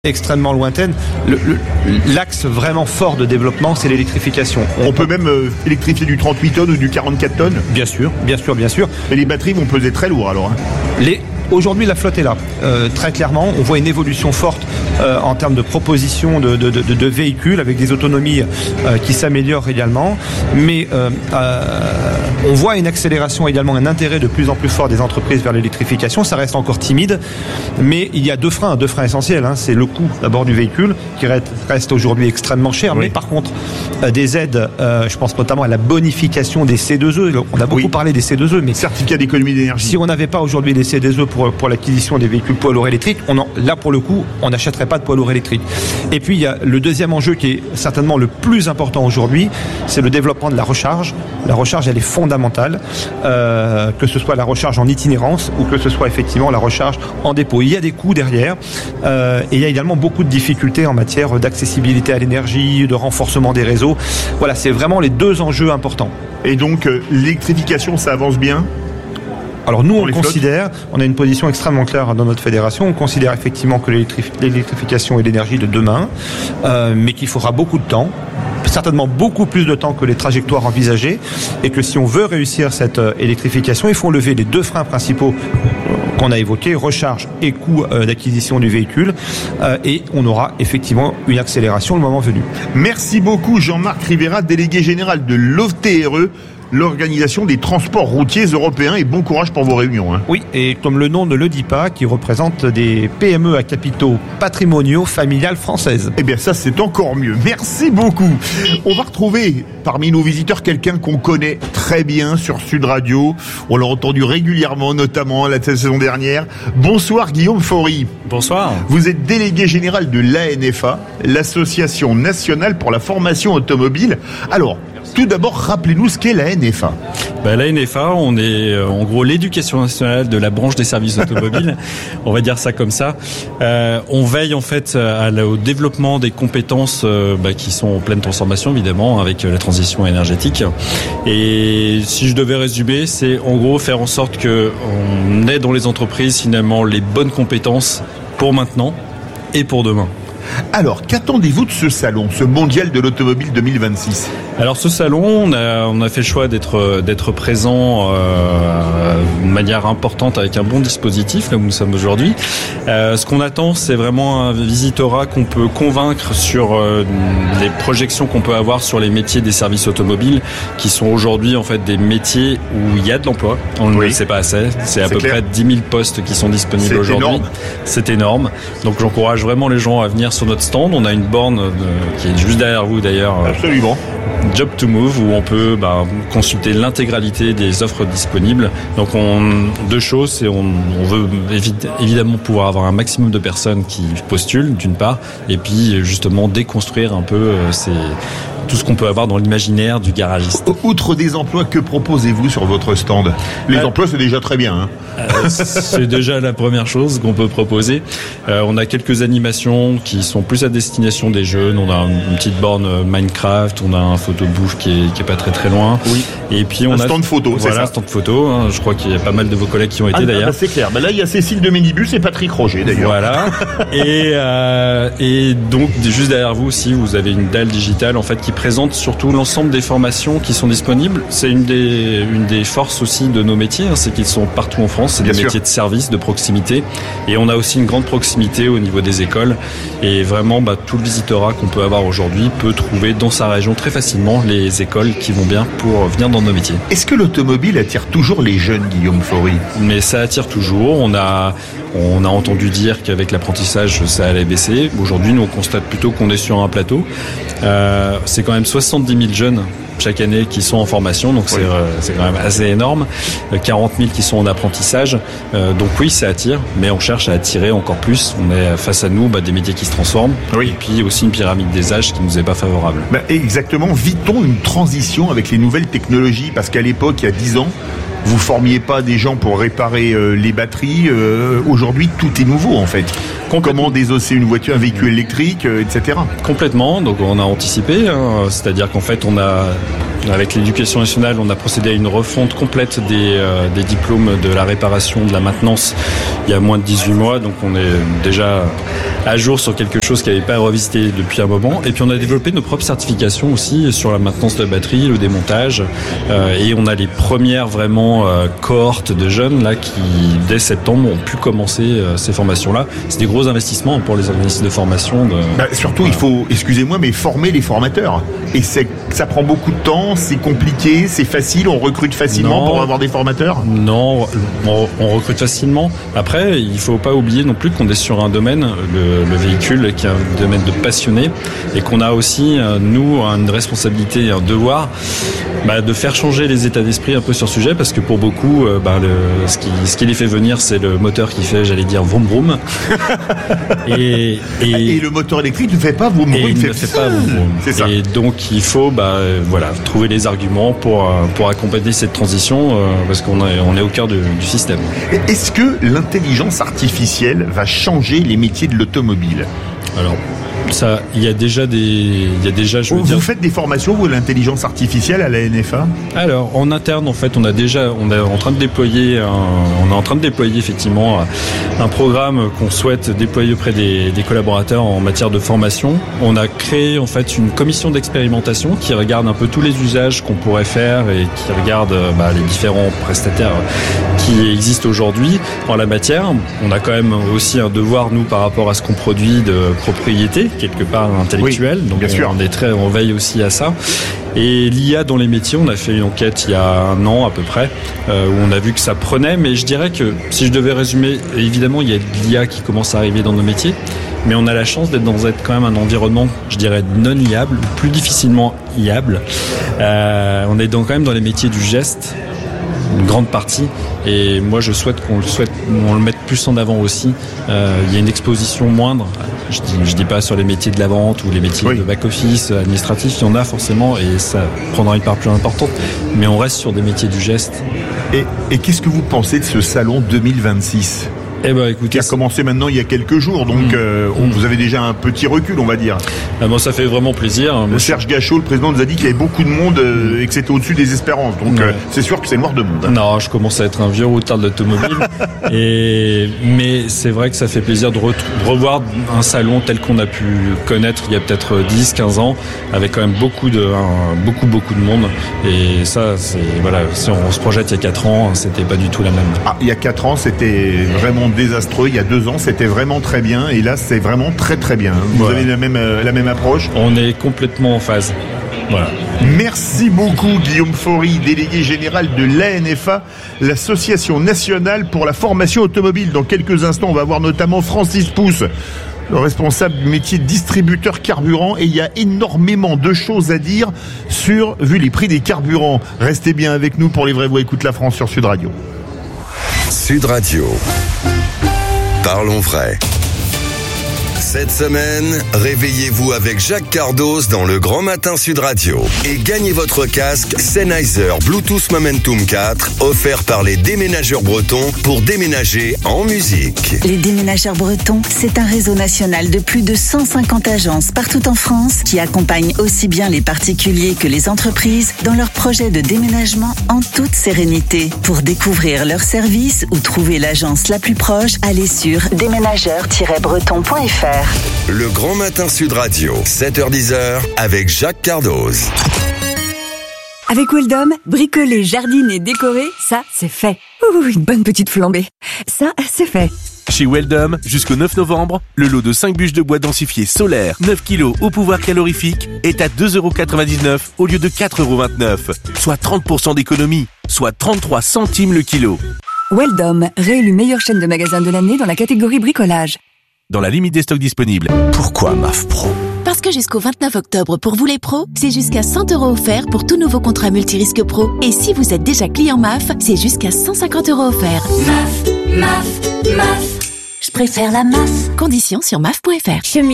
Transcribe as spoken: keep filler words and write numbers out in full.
extrêmement lointaine. Le, le, l'axe vraiment fort de développement, c'est l'électrification. On, On peut même euh, électrifier du trente-huit tonnes ou du quarante-quatre tonnes. Bien sûr, bien sûr, bien sûr. Et les batteries vont peser très lourd alors. Hein. Les Aujourd'hui, la flotte est là. Euh, très clairement, on voit une évolution forte euh, en termes de proposition de, de, de, de véhicules avec des autonomies euh, qui s'améliorent également. Mais euh, euh, on voit une accélération également, un intérêt de plus en plus fort des entreprises vers l'électrification. Ça reste encore timide, mais il y a deux freins, deux freins essentiels. Hein. C'est le coût d'abord du véhicule qui reste, reste aujourd'hui extrêmement cher. Oui. Mais par contre, euh, des aides, euh, je pense notamment à la bonification des C deux E. On a beaucoup oui. parlé des C deux E, mais certificat d'économie d'énergie. Si on n'avait pas aujourd'hui des C deux E pour pour l'acquisition des véhicules poids lourds électriques, on en, là pour le coup, on n'achèterait pas de poids lourds électriques. Et puis il y a le deuxième enjeu qui est certainement le plus important aujourd'hui, c'est le développement de la recharge. La recharge, elle est fondamentale, euh, que ce soit la recharge en itinérance ou que ce soit effectivement la recharge en dépôt. Il y a des coûts derrière euh, et il y a également beaucoup de difficultés en matière d'accessibilité à l'énergie, de renforcement des réseaux. Voilà, c'est vraiment les deux enjeux importants. Et donc euh, l'électrification, ça avance bien ? Alors nous, on considère, flottes. on a une position extrêmement claire dans notre fédération, on considère effectivement que l'électrif- l'électrification est l'énergie de demain, euh, mais qu'il faudra beaucoup de temps, certainement beaucoup plus de temps que les trajectoires envisagées, et que si on veut réussir cette euh, électrification, il faut lever les deux freins principaux qu'on a évoqués, recharge et coût euh, d'acquisition du véhicule, euh, et on aura effectivement une accélération le moment venu. Merci beaucoup Jean-Marc Rivera, délégué général de l'O T R E, l'Organisation des transports routiers européens, et bon courage pour vos réunions. Hein. Oui, et comme le nom ne le dit pas, qui représente des P M E à capitaux patrimoniaux familiales françaises. Eh bien ça, c'est encore mieux. Merci beaucoup. On va retrouver parmi nos visiteurs quelqu'un qu'on connaît très bien sur Sud Radio. On l'a entendu régulièrement, notamment la saison dernière. Bonsoir Guillaume Faury. Bonsoir. Vous êtes délégué général de l'A N F A, l'Association nationale pour la formation automobile. Alors, tout d'abord, rappelez-nous ce qu'est l'A N F A. Ben, l'A N F A, on est euh, en gros l'éducation nationale de la branche des services automobiles. On va dire ça comme ça. Euh, on veille en fait à, à, au développement des compétences euh, bah, qui sont en pleine transformation évidemment avec euh, la transition énergétique. Et si je devais résumer, c'est en gros faire en sorte que on ait dans les entreprises finalement les bonnes compétences pour maintenant et pour demain. Alors, qu'attendez-vous de ce salon, ce mondial de l'automobile deux mille vingt-six ? Alors, ce salon, on a, on a fait le choix d'être, d'être présent euh, de manière importante avec un bon dispositif, là où nous sommes aujourd'hui. Euh, ce qu'on attend, c'est vraiment un visitorat qu'on peut convaincre sur euh, les projections qu'on peut avoir sur les métiers des services automobiles, qui sont aujourd'hui en fait des métiers où il y a de l'emploi. On ne oui. le sait pas assez. C'est à c'est peu clair. près dix mille postes qui sont disponibles c'est aujourd'hui. Énorme. C'est énorme. Donc, j'encourage vraiment les gens à venir sur notre stand. On a une borne de, qui est juste derrière vous d'ailleurs. Absolument. Job to Move, où on peut bah, consulter l'intégralité des offres disponibles. Donc on, deux choses, c'est on, on veut évi- évidemment pouvoir avoir un maximum de personnes qui postulent d'une part, et puis justement déconstruire un peu euh, ces, tout ce qu'on peut avoir dans l'imaginaire du garagiste. Outre des emplois, que proposez-vous sur votre stand ? Les euh, emplois, c'est déjà très bien. Hein. Euh, c'est déjà la première chose qu'on peut proposer. Euh, on a quelques animations qui sont plus à destination des jeunes. On a une petite borne Minecraft, on a un photobooth qui est, qui est pas très très loin. Oui. Et puis on un a stand photo, voilà, c'est ça. un stand photo. Hein. Je crois qu'il y a pas mal de vos collègues qui ont été ah, d'ailleurs. Bah, c'est clair. Bah, là, il y a Cécile de Minibus et Patrick Roger d'ailleurs. Voilà. et euh, et donc juste derrière vous aussi, vous avez une dalle digitale en fait qui présente surtout l'ensemble des formations qui sont disponibles. C'est une des une des forces aussi de nos métiers, hein, c'est qu'ils sont partout en France. C'est Bien des sûr. métiers de service, de proximité, et on a aussi une grande proximité au niveau des écoles. Et vraiment, bah, tout le visitorat qu'on peut avoir aujourd'hui peut trouver dans sa région très facilement les écoles qui vont bien pour venir dans nos métiers. Est-ce que l'automobile attire toujours les jeunes, Guillaume Faury ? Mais ça attire toujours. On a, on a entendu dire qu'avec l'apprentissage, ça allait baisser. Aujourd'hui, nous, on constate plutôt qu'on est sur un plateau. Euh, c'est quand même soixante-dix mille jeunes chaque année qui sont en formation, donc oui. c'est, euh, c'est quand même assez énorme. quarante mille qui sont en apprentissage, euh, donc oui, ça attire, mais on cherche à attirer encore plus. On est face à nous bah, des métiers qui se transforment, oui. et puis aussi une pyramide des âges qui nous est pas favorable. Bah, exactement, vit-on une transition avec les nouvelles technologies ? Parce qu'à l'époque, il y a dix ans, vous formiez pas des gens pour réparer euh, les batteries. Euh, aujourd'hui, tout est nouveau en fait. Comment désosser une voiture, un véhicule électrique, euh, et cetera. Complètement. Donc on a anticipé, hein, c'est-à-dire qu'en fait on a avec l'éducation nationale, on a procédé à une refonte complète des, euh, des diplômes de la réparation, de la maintenance il y a moins de dix-huit mois. Donc on est déjà à jour sur quelque chose qui n'avait pas revisité depuis un moment. Et puis on a développé nos propres certifications aussi sur la maintenance de la batterie, le démontage. Euh, et on a les premières vraiment euh, cohortes de jeunes là qui, dès septembre, ont pu commencer euh, ces formations-là. C'est des gros investissements pour les organismes de formation. De... Bah, surtout, voilà. Il faut, excusez-moi, mais former les formateurs. Et c'est, ça prend beaucoup de temps, c'est compliqué, c'est facile, on recrute facilement non, pour avoir des formateurs ? Non, on, on recrute facilement. Après, il ne faut pas oublier non plus qu'on est sur un domaine, le, le véhicule, qui est un domaine de passionnés, et qu'on a aussi, nous, une responsabilité et un devoir bah, de faire changer les états d'esprit un peu sur ce sujet, parce que pour beaucoup, bah, le, ce, qui, ce qui les fait venir, c'est le moteur qui fait, j'allais dire, vroom vroom. et, et, et le moteur électrique ne fait pas vroom vroom, il il ne fait, fait pas vroom vroom. C'est ça. Et donc, il faut bah, voilà, trouver les arguments pour, pour accompagner cette transition, euh, parce qu'on est, on est au cœur du, du système. Est-ce que l'intelligence artificielle va changer les métiers de l'automobile ? Alors, ça, il y a déjà des, il y a déjà, je veux vous dire. Vous faites des formations, vous, l'intelligence artificielle à la N F A ? Alors, en interne, en fait, on a déjà, on est en train de déployer, un, on est en train de déployer effectivement un programme qu'on souhaite déployer auprès des, des collaborateurs en matière de formation. On a créé en fait une commission d'expérimentation qui regarde un peu tous les usages qu'on pourrait faire et qui regarde bah, les différents prestataires qui existent aujourd'hui en la matière. On a quand même aussi un devoir, nous, par rapport à ce qu'on produit, de propriété quelque part intellectuelle. Oui, donc bien on, sûr. on est très, on veille aussi à ça. Et l'I A dans les métiers, on a fait une enquête il y a un an à peu près, euh, où on a vu que ça prenait. Mais je dirais que si je devais résumer, évidemment, il y a de l'I A qui commence à arriver dans nos métiers, mais on a la chance d'être dans être quand même un environnement, je dirais, non iable, plus difficilement iable. Euh, on est dans, quand même dans les métiers du geste, une grande partie, et moi je souhaite qu'on le souhaite, on le mette plus en avant aussi. Euh, il y a une exposition moindre. Je dis, je dis pas sur les métiers de la vente ou les métiers oui. de back office administratif, il y en a forcément et ça prendra une part plus importante. Mais on reste sur des métiers du geste. Et, et qu'est-ce que vous pensez de ce salon deux mille vingt-six ? Eh ben, écoutez, qui a commencé maintenant il y a quelques jours, donc mmh. euh, on, vous avez déjà un petit recul, on va dire. Ah bon, ça fait vraiment plaisir. Moi, Serge Gachot, le président, nous a dit qu'il y avait beaucoup de monde euh, et que c'était au-dessus des espérances, donc ouais. euh, c'est sûr que c'est noir de monde. Hein. Non, je commence à être un vieux routard de l'automobile, et mais c'est vrai que ça fait plaisir de re- revoir un salon tel qu'on a pu connaître il y a peut-être dix, quinze ans, avec quand même beaucoup de, un, beaucoup, beaucoup de monde, et ça, c'est voilà, si on se projette il y a quatre ans, c'était pas du tout la même. Ah, il y a quatre ans, c'était vraiment désastreux. Il y a deux ans, c'était vraiment très bien. Et là, c'est vraiment très très bien. Vous voilà. avez la même, euh, la même approche ? On est complètement en phase. Voilà. Merci beaucoup, Guillaume Faury, délégué général de l'A N F A, l'Association nationale pour la formation automobile. Dans quelques instants, on va voir notamment Francis Pousse, le responsable du métier de distributeur carburant, et il y a énormément de choses à dire sur, vu les prix des carburants. Restez bien avec nous pour Les Vraies Voix écoutent la France sur Sud Radio. Sud Radio. Parlons vrai. Cette semaine, réveillez-vous avec Jacques Cardoz dans le Grand Matin Sud Radio et gagnez votre casque Sennheiser Bluetooth Momentum quatre offert par les déménageurs bretons pour déménager en musique. Les déménageurs bretons, c'est un réseau national de plus de cent cinquante agences partout en France qui accompagnent aussi bien les particuliers que les entreprises dans leurs projets de déménagement en toute sérénité. Pour découvrir leurs services ou trouver l'agence la plus proche, allez sur déménageurs tiret breton point f r. Le Grand Matin Sud Radio, sept heures dix avec Jacques Cardoz. Avec Weldom, bricoler, jardiner, décorer, ça, c'est fait. Ouh, une bonne petite flambée. Ça, c'est fait. Chez Weldom, jusqu'au neuf novembre, le lot de cinq bûches de bois densifiées solaires, neuf kilos au pouvoir calorifique, est à deux euros quatre-vingt-dix-neuf au lieu de quatre euros vingt-neuf, soit trente pour cent d'économie, soit trente-trois centimes le kilo. Weldom, réélu meilleure chaîne de magasins de l'année dans la catégorie bricolage. Dans la limite des stocks disponibles. Pourquoi M A F Pro ? Parce que jusqu'au vingt-neuf octobre, pour vous les pros, c'est jusqu'à cent euros offerts pour tout nouveau contrat multirisque pro. Et si vous êtes déjà client M A F, c'est jusqu'à cent cinquante euros offerts. M A F, M A F, M A F. Je préfère la M A F. Conditions sur M A F point F R.